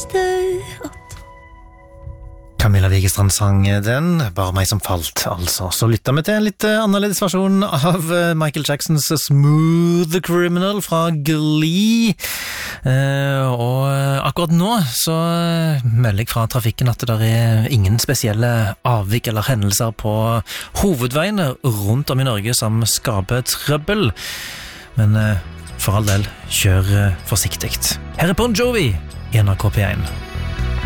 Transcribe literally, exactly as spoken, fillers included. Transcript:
stay up. Camilla Wigestrand sang den, bare meg som falt, altså. Så lytter vi til en litt annerledes versjon av Michael Jacksons Smooth Criminal fra Glee. Eh, og akkurat nå så melder jeg fra trafikken at det er ingen spesielle avvik eller hendelser på hovedveiene rundt om i Norge som skaper trøbbel. Men eh, for all del, kjør forsiktigt. Her er Bon Jovi i N R K P one.